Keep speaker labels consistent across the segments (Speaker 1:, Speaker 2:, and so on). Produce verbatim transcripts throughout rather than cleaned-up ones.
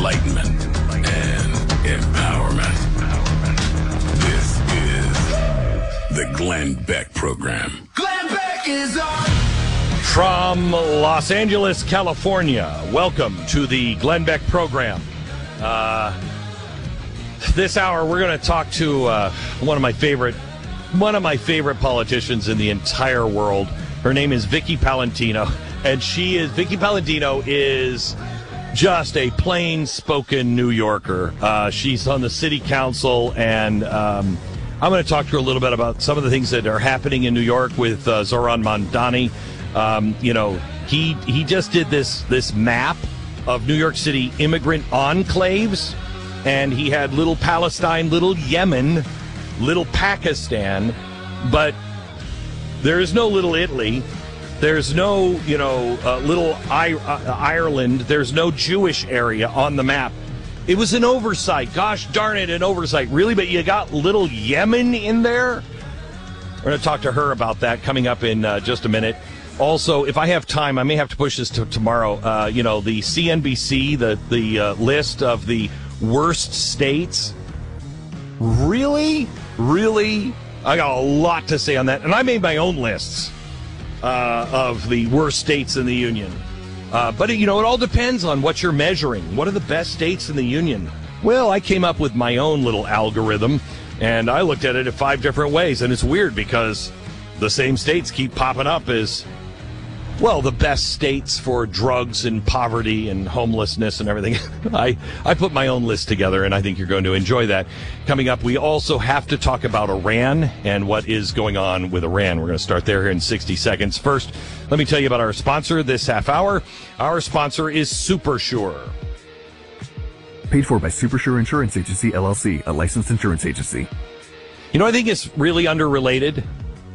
Speaker 1: enlightenment, and empowerment. This is the Glenn Beck Program.
Speaker 2: Glenn Beck is on!
Speaker 3: From Los Angeles, California, welcome to the Glenn Beck Program. Uh, this hour, we're going to talk to uh, one of my favorite, one of my favorite politicians in the entire world. Her name is Vicki Palantino, and she is Vicki Palantino is just a plain-spoken New Yorker. Uh, she's on the city council, and um, I'm going to talk to her a little bit about some of the things that are happening in New York with uh, Zohran Mamdani. Um, you know, he he just did this this map of New York City immigrant enclaves, and he had little Palestine, little Yemen, little Pakistan, but there is no little Italy. There's no, you know, uh, little I- uh, Ireland. There's no Jewish area on the map. It was an oversight. Gosh darn it, an oversight. Really? But you got little Yemen in there? We're going to talk to her about that coming up in uh, just a minute. Also, if I have time, I may have to push this to tomorrow. Uh, you know, the C N B C, the, the uh, list of the worst states. Really? Really? I got a lot to say on that. And I made my own lists. Uh, of the worst states in the union. Uh, but, you know, it all depends on what you're measuring. What are the best states in the union? Well, I came up with my own little algorithm, and I looked at it in five different ways. And it's weird because the same states keep popping up as, well, the best states for drugs and poverty and homelessness and everything. I, I put my own list together, and I think you're going to enjoy that. Coming up, we also have to talk about Iran and what is going on with Iran. We're going to start there in sixty seconds. First, let me tell you about our sponsor this half hour. Our sponsor is SuperSure.
Speaker 4: Paid for by SuperSure Insurance Agency, L L C, a licensed insurance agency.
Speaker 3: You know, I think it's really underrelated.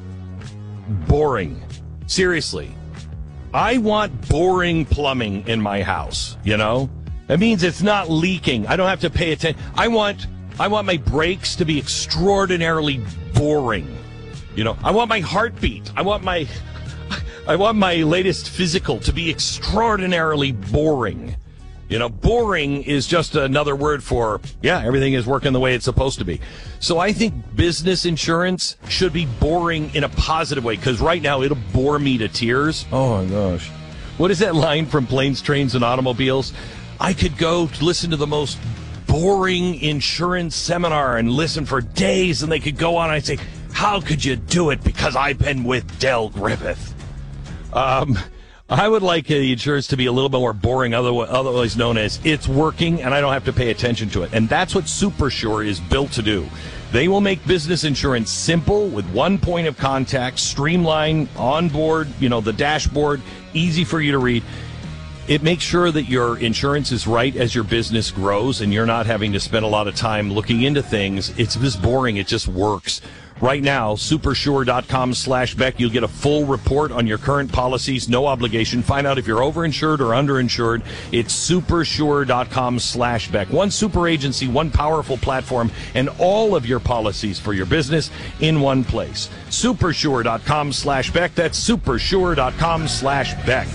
Speaker 3: Boring. Seriously. I want boring plumbing in my house, you know? That means it's not leaking. I don't have to pay attention. I want I want my brakes to be extraordinarily boring. You know, I want my heartbeat. I want my I want my latest physical to be extraordinarily boring. You know, boring is just another word for, yeah, everything is working the way it's supposed to be. So I think business insurance should be boring in a positive way, because right now it'll bore me to tears. Oh, my gosh. What is that line from Planes, Trains, and Automobiles? I could go to listen to the most boring insurance seminar and listen for days, and they could go on and I'd say, how could you do it? Because I've been with Del Griffith. Um... I would like the insurance to be a little bit more boring, otherwise known as it's working and I don't have to pay attention to it. And that's what SuperSure is built to do. They will make business insurance simple with one point of contact, streamlined, onboard, you know, the dashboard, easy for you to read. It makes sure that your insurance is right as your business grows and you're not having to spend a lot of time looking into things. It's just boring. It just works. Right now, supersure.com slash Beck. You'll get a full report on your current policies, no obligation. Find out if you're overinsured or underinsured. It's supersure.com slash Beck. One super agency, one powerful platform, and all of your policies for your business in one place. Supersure.com slash Beck. That's supersure.com slash Beck.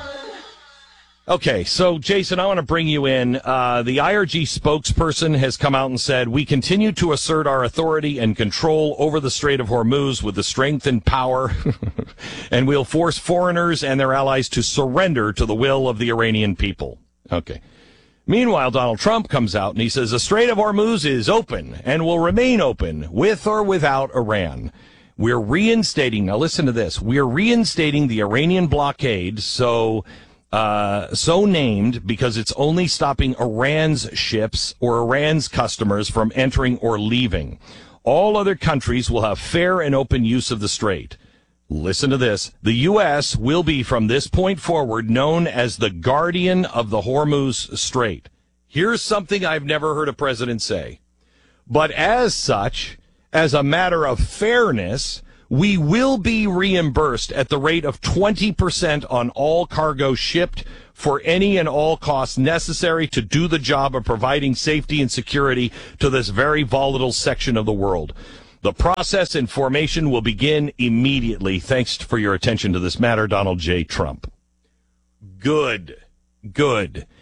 Speaker 3: Okay, so, Jason, I want to bring you in. Uh, the I R G spokesperson has come out and said, we continue to assert our authority and control over the Strait of Hormuz with the strength and power, and we'll force foreigners and their allies to surrender to the will of the Iranian people. Okay. Meanwhile, Donald Trump comes out and he says, the Strait of Hormuz is open and will remain open with or without Iran. We're reinstating, now listen to this, we're reinstating the Iranian blockade, so... Uh, so named because it's only stopping Iran's ships or Iran's customers from entering or leaving. All other countries will have fair and open use of the strait. Listen to this. The U S will be from this point forward known as the guardian of the Hormuz Strait. Here's something I've never heard a president say. But as such, as a matter of fairness, we will be reimbursed at the rate of twenty percent on all cargo shipped for any and all costs necessary to do the job of providing safety and security to this very volatile section of the world. The process and formation will begin immediately. Thanks for your attention to this matter, Donald J. Trump. Good. Good.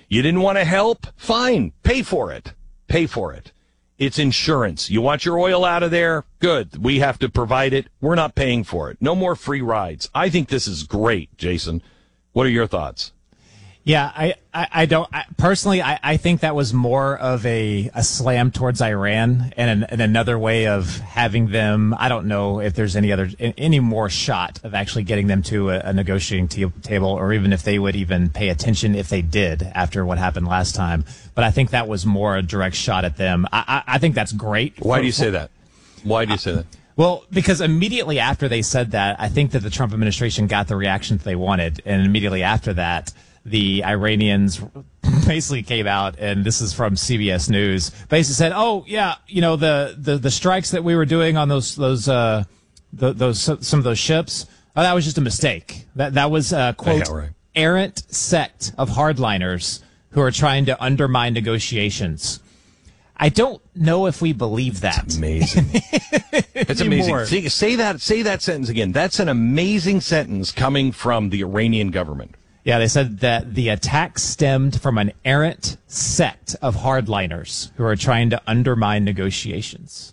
Speaker 3: You didn't want to help? Fine. Pay for it. Pay for it. It's insurance. You want your oil out of there? Good. We have to provide it. We're not paying for it. No more free rides. I think this is great, Jason. What are your thoughts?
Speaker 2: Yeah, I, I, I don't I, personally. I, I think that was more of a, a slam towards Iran and, an, and another way of having them. I don't know if there's any other any more shot of actually getting them to a, a negotiating t- table, or even if they would even pay attention if they did after what happened last time. But I think that was more a direct shot at them. I, I, I think that's great.
Speaker 3: Why
Speaker 2: for,
Speaker 3: do you say that? Why do you say that?
Speaker 2: Well, because immediately after they said that, I think that the Trump administration got the reaction that they wanted, and immediately after that, the Iranians basically came out, and this is from C B S News, basically said, "Oh yeah, you know the the, the strikes that we were doing on those those uh the, those some of those ships, oh, that was just a mistake. That that was a quote
Speaker 3: yeah, right.
Speaker 2: errant sect of hardliners who are trying to undermine negotiations." I don't know if we believe that.
Speaker 3: It's amazing. It's amazing. Say, say that. Say that sentence again. That's an amazing sentence coming from the Iranian government.
Speaker 2: Yeah, they said that the attack stemmed from an errant sect of hardliners who are trying to undermine negotiations.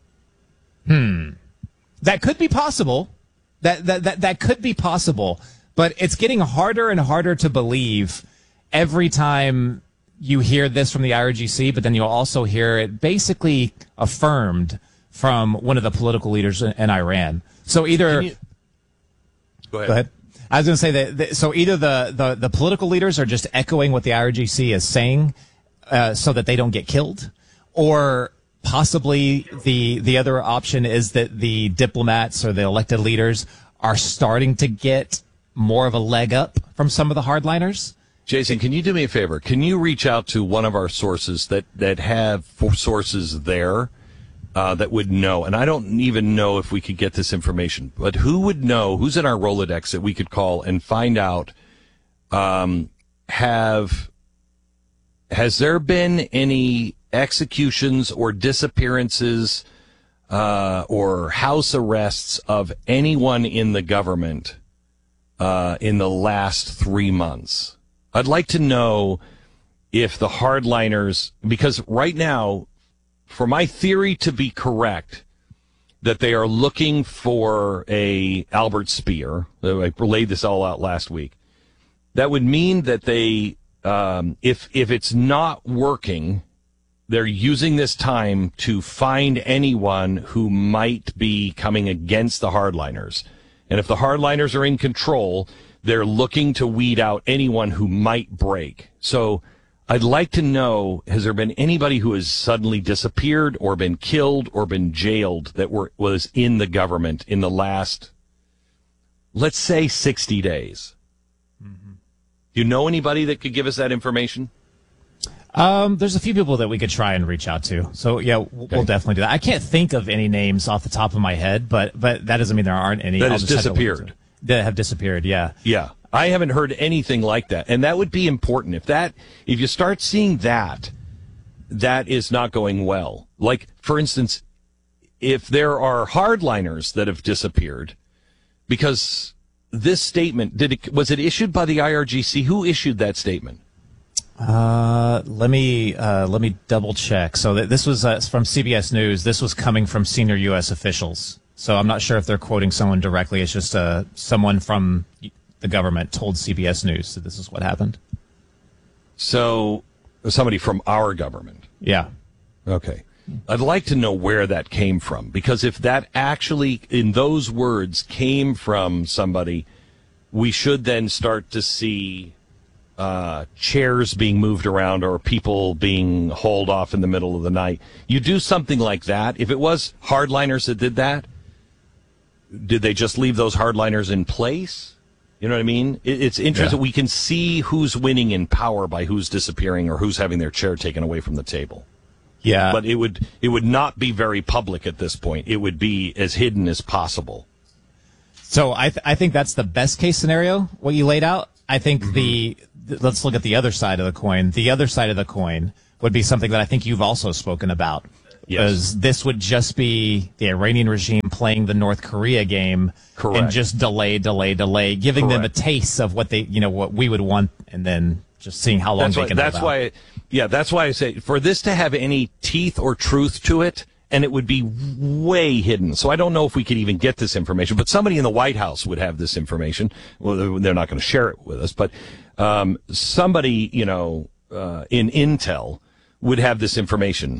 Speaker 2: Hmm. That could be possible. That, that, that, that could be possible. But it's getting harder and harder to believe every time you hear this from the I R G C, but then you'll also hear it basically affirmed from one of the political leaders in, in Iran. So either...
Speaker 3: You, go ahead.
Speaker 2: Go ahead. I was going to say that, that, so either the, the, the political leaders are just echoing what the I R G C is saying uh, so that they don't get killed, or possibly the the other option is that the diplomats or the elected leaders are starting to get more of a leg up from some of the hardliners.
Speaker 3: Jason, can you do me a favor? Can you reach out to one of our sources that, that have sources there uh, that would know? And I don't even know if we could get this information, but who would know, who's in our Rolodex that we could call and find out, um, have, has there been any executions or disappearances uh, or house arrests of anyone in the government uh, in the last three months? I'd like to know if the hardliners, because right now, for my theory to be correct, that they are looking for a Albert Speer. I laid this all out last week. That would mean that they, um, if if it's not working, they're using this time to find anyone who might be coming against the hardliners. And if the hardliners are in control, they're looking to weed out anyone who might break. So I'd like to know, has there been anybody who has suddenly disappeared or been killed or been jailed that were was in the government in the last, let's say, sixty days? Mm-hmm. Do you know anybody that could give us that information?
Speaker 2: Um, there's a few people that we could try and reach out to. So, yeah, we'll, okay. we'll definitely do that. I can't think of any names off the top of my head, but but that doesn't mean there aren't any.
Speaker 3: That has disappeared.
Speaker 2: That have disappeared, yeah.
Speaker 3: Yeah. I haven't heard anything like that. And that would be important. If that, if you start seeing that, that is not going well. Like, for instance, if there are hardliners that have disappeared, because this statement, did it, was it issued by the I R G C? Who issued that statement?
Speaker 2: Uh, let me, uh, let me double check. So th- this was uh, from C B S News. This was coming from senior U S officials. So I'm not sure if they're quoting someone directly. It's just uh, someone from the government told C B S News that this is what happened.
Speaker 3: So somebody from our government.
Speaker 2: Yeah.
Speaker 3: Okay. I'd like to know where that came from, because if that actually, in those words, came from somebody, we should then start to see uh, chairs being moved around or people being hauled off in the middle of the night. You do something like that. If it was hardliners that did that, did they just leave those hardliners in place? You know what I mean? It, it's interesting.
Speaker 2: Yeah.
Speaker 3: We can see who's winning in power by who's disappearing or who's having their chair taken away from the table.
Speaker 2: Yeah.
Speaker 3: But it would it would not be very public at this point. It would be as hidden as possible.
Speaker 2: So I th- I think that's the best case scenario, what you laid out. I think
Speaker 3: mm-hmm.
Speaker 2: the, th- let's look at the other side of the coin. The other side of the coin would be something that I think you've also spoken about.
Speaker 3: Yes.
Speaker 2: Because this would just be the Iranian regime playing the North Korea game.
Speaker 3: Correct.
Speaker 2: And just delay, delay, delay, giving
Speaker 3: Correct.
Speaker 2: them a taste of what they, you know, what we would want, and then just seeing how long
Speaker 3: That's
Speaker 2: they
Speaker 3: why,
Speaker 2: can
Speaker 3: that's
Speaker 2: hold out.
Speaker 3: why, yeah, that's why I say for this to have any teeth or truth to it, and it would be way hidden. So I don't know if we could even get this information, but somebody in the White House would have this information. Well, they're not going to share it with us, but um, somebody, you know, uh, in Intel would have this information.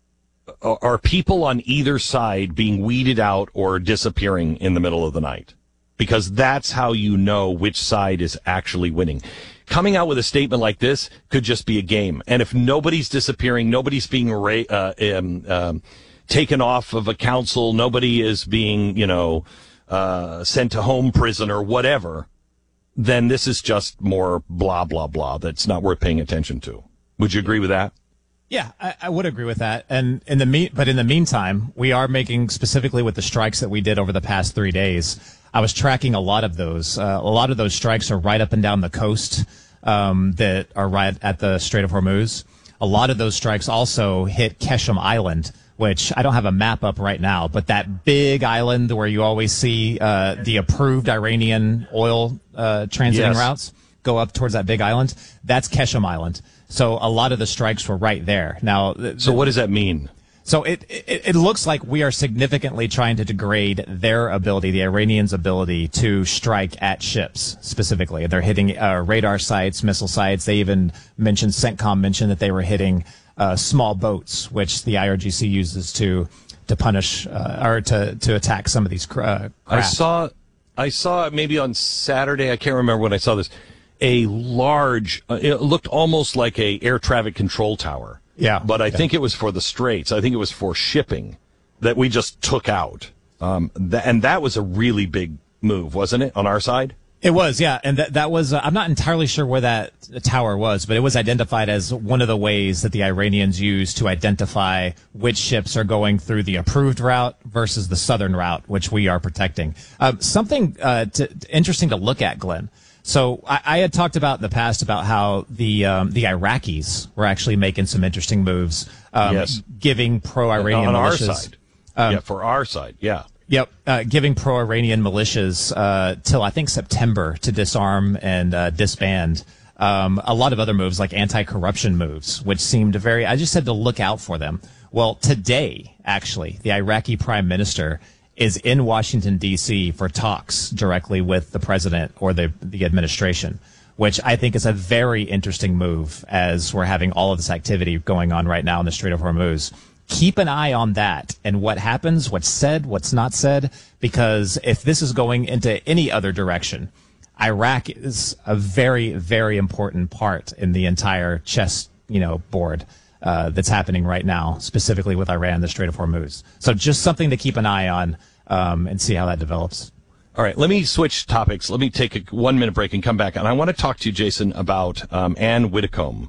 Speaker 3: Are, are people on either side being weeded out or disappearing in the middle of the night? Because that's how you know which side is actually winning. Coming out with a statement like this could just be a game. And if nobody's disappearing, nobody's being ra- uh, um, um, taken off of a council, nobody is being, you know, uh, sent to home prison or whatever, then this is just more blah, blah, blah that's not worth paying attention to. Would you agree with that?
Speaker 2: Yeah, I, I would agree with that. And in the me- but in the meantime, we are making, specifically with the strikes that we did over the past three days, I was tracking a lot of those. Uh, a lot of those strikes are right up and down the coast um, that are right at the Strait of Hormuz. A lot of those strikes also hit Keshem Island, which I don't have a map up right now, but that big island where you always see uh, the approved Iranian oil uh, transiting
Speaker 3: Yes.
Speaker 2: routes go up towards that big island, that's Keshem Island. So a lot of the strikes were right there. Now, th-
Speaker 3: So what does that mean?
Speaker 2: So it, it it looks like we are significantly trying to degrade their ability, the Iranians' ability to strike at ships specifically. They're hitting uh, radar sites, missile sites. They even mentioned, CENTCOM mentioned that they were hitting uh, small boats, which the I R G C uses to to punish uh, or to to attack some of these cr- uh, craft.
Speaker 3: I saw, I saw maybe on Saturday. I can't remember when I saw this. A large, uh, it looked almost like a air traffic control tower.
Speaker 2: Yeah,
Speaker 3: but I
Speaker 2: yeah.
Speaker 3: think it was for the Straits. I think it was for shipping that we just took out. Um, th- and that was a really big move, wasn't it, on our side?
Speaker 2: It was, yeah, and that that was. Uh, I'm not entirely sure where that tower was, but it was identified as one of the ways that the Iranians use to identify which ships are going through the approved route versus the southern route, which we are protecting. Um, something uh, to, interesting to look at, Glenn. So I, I had talked about in the past about how the um, the Iraqis were actually making some interesting moves, um,
Speaker 3: Yes.
Speaker 2: giving pro-Iranian
Speaker 3: on
Speaker 2: militias.
Speaker 3: our side. yeah, for our side, yeah.
Speaker 2: Yep, uh, giving pro-Iranian militias uh, till I think September to disarm and uh, disband. Um, a lot of other moves like anti-corruption moves, which seemed very. I just had to look out for them. Well, today, actually, the Iraqi prime minister is in Washington, D C for talks directly with the president or the the administration, which I think is a very interesting move as we're having all of this activity going on right now in the Strait of Hormuz. Keep an eye on that and what happens, what's said, what's not said, because if this is going into any other direction, Iraq is a very, very important part in the entire chess, you know, board uh, that's happening right now, specifically with Iran, the Strait of Hormuz. So just something to keep an eye on um, and see how that develops.
Speaker 3: All right, let me switch topics. Let me take a one minute break and come back. And I want to talk to you, Jason, about um, Anne Widdecombe.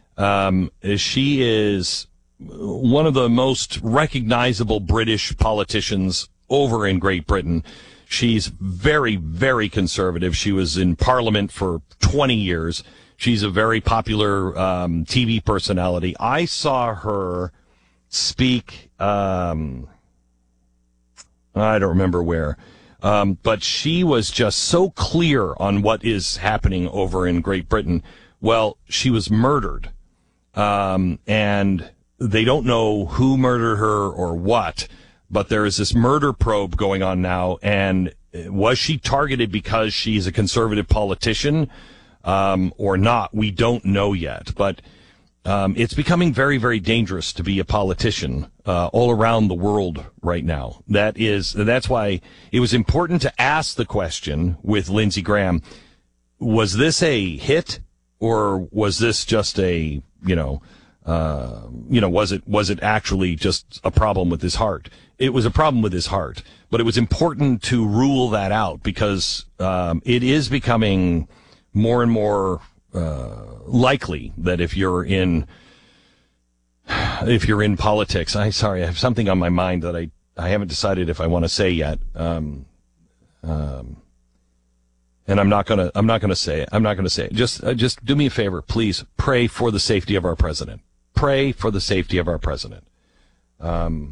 Speaker 3: Um, she is one of the most recognizable British politicians over in Great Britain. She's very, very conservative. She was in Parliament for twenty years. She's a very popular um, T V personality. I saw her speak, um, I don't remember where, um, but she was just so clear on what is happening over in Great Britain. Well, she was murdered, um, and they don't know who murdered her or what, but there is this murder probe going on now. And was she targeted because she's a conservative politician um, or not? We don't know yet. But um, it's becoming very, very dangerous to be a politician uh, all around the world right now. That is, that's why it was important to ask the question with Lindsey Graham, was this a hit or was this just a, you know, Uh, you know, was it was it actually just a problem with his heart? It was a problem with his heart, but it was important to rule that out because um, it is becoming more and more uh, likely that if you're in if you're in politics, I sorry, I have something on my mind that I, I haven't decided if I want to say yet, um, um, and I'm not gonna I'm not gonna say it. I'm not gonna say it. Just uh, just do me a favor, please. Pray for the safety of our president. Pray for the safety of our president. Um,